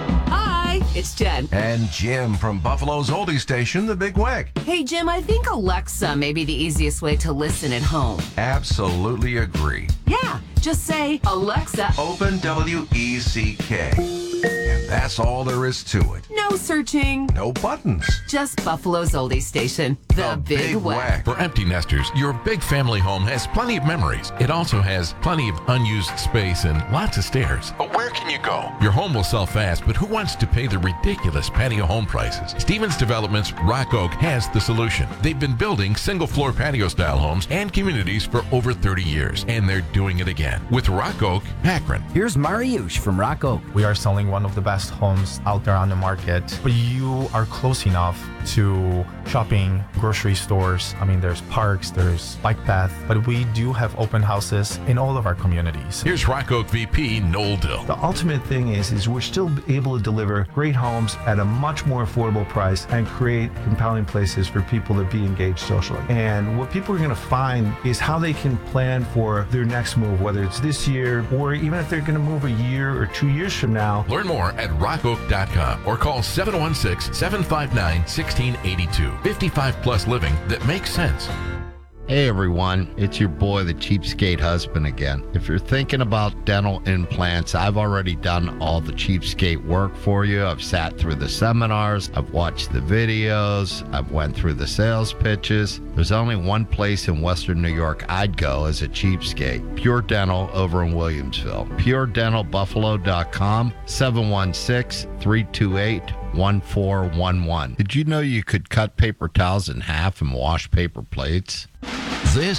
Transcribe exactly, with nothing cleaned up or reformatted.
Hi, it's Jen. And Jim from Buffalo's oldie station, The Big Weck. Hey, Jim, I think Alexa may be the easiest way to listen at home. Absolutely agree. Yeah, just say, Alexa, Open W E C K. And that's all there is to it. no searching, No buttons. just Buffalo's oldie station, The, Big, Weck. For empty nesters, your big family home has plenty of memories. It also has plenty of unused space and lots of stairs. But where can you go? Your home will sell fast, but who wants to pay the ridiculous patio home prices? Stevens Development's Rock Oak has the solution. They've been building single-floor patio-style homes and communities for over thirty years, and they're doing it again with Rock Oak, Akron. Here's Mariusz from Rock Oak. We are selling one of the best homes out there on the market, but you are close enough to shopping, grocery stores. I mean, there's parks, there's bike path, but we do have open houses in all of our communities. Here's Rock Oak V P Noel Dill. The ultimate thing is, is we're still able to deliver great homes at a much more affordable price and create compelling places for people to be engaged socially. And what people are going to find is how they can plan for their next move, whether it's this year or even if they're going to move a year or two years from now. Learn more at rock oak dot com or call seven one six, seven five nine, one six eight two. fifty-five plus living that makes sense. Hey everyone, it's your boy, the Cheapskate Husband again. If you're thinking about dental implants, I've already done all the Cheapskate work for you. I've sat through the seminars, I've watched the videos, I've went through the sales pitches. There's only one place in Western New York I'd go as a cheapskate. Pure Dental over in Williamsville. pure dental buffalo dot com, seven one six, three two eight, one four one one. Did you know you could cut paper towels in half and wash paper plates? This